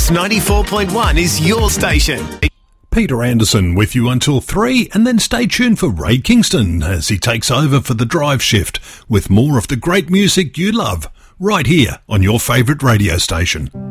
Hits 94.1 is your station. Peter Anderson with you until 3, and then stay tuned for Ray Kingston as he takes over for the drive shift with more of the great music you love right here on your favourite radio station.